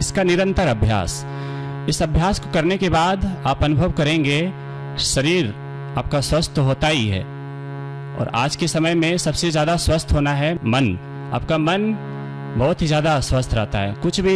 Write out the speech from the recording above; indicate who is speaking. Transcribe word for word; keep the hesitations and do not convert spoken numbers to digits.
Speaker 1: इसका निरंतर अभ्यास। इस अभ्यास को करने के बाद आप अनुभव करेंगे शरीर आपका स्वस्थ होता ही है। और आज के समय में सबसे ज़्यादा स्वस्थ होना है मन। आपका मन बहुत ही ज़्यादा अस्वस्थ रहता है, कुछ भी